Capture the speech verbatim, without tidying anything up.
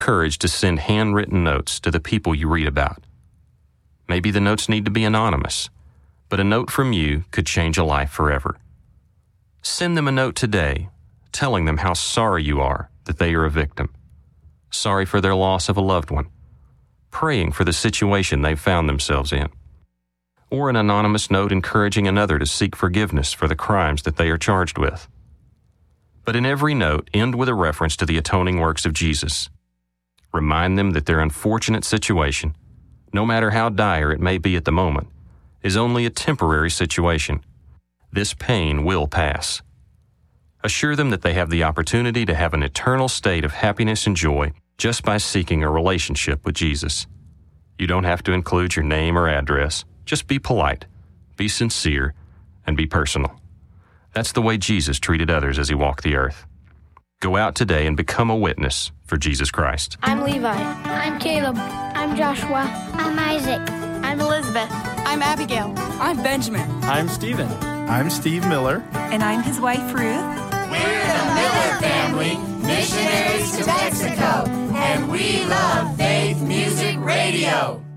courage to send handwritten notes to the people you read about. Maybe the notes need to be anonymous, but a note from you could change a life forever. Send them a note today, telling them how sorry you are that they are a victim, sorry for their loss of a loved one, praying for the situation they've found themselves in, or an anonymous note encouraging another to seek forgiveness for the crimes that they are charged with. But in every note, end with a reference to the atoning works of Jesus. Remind them that their unfortunate situation, no matter how dire it may be at the moment, is only a temporary situation. This pain will pass. Assure them that they have the opportunity to have an eternal state of happiness and joy just by seeking a relationship with Jesus. You don't have to include your name or address. Just be polite, be sincere, and be personal. That's the way Jesus treated others as he walked the earth. Go out today and become a witness for Jesus Christ. I'm Levi. I'm Caleb. I'm Joshua. I'm Isaac. I'm Elizabeth. I'm Abigail. I'm Benjamin. I'm Stephen. I'm Steve Miller. And I'm his wife, Ruth. We're the Miller family, missionaries to Mexico, and we love Faith Music Radio.